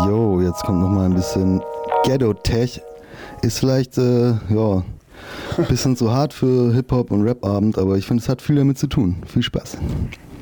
Jo, jetzt kommt nochmal ein bisschen Ghetto-Tech. Ist vielleicht, ein bisschen zu hart für Hip-Hop und Rap-Abend, aber ich finde, es hat viel damit zu tun. Viel Spaß.